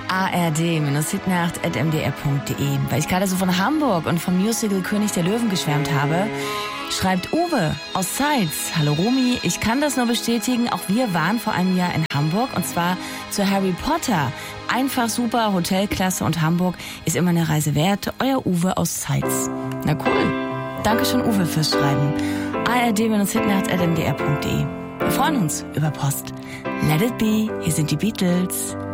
ard-hitnacht@mdr.de. Weil ich gerade so von Hamburg und vom Musical König der Löwen geschwärmt habe, schreibt Uwe aus Zeitz. Hallo Romy, ich kann das nur bestätigen. Auch wir waren vor einem Jahr in Hamburg und zwar zu Harry Potter. Einfach super, Hotelklasse und Hamburg ist immer eine Reise wert. Euer Uwe aus Zeitz. Na cool. Dankeschön Uwe fürs Schreiben. ard-hitnacht@mdr.de. Wir freuen uns über Post. Let it be, hier sind die Beatles.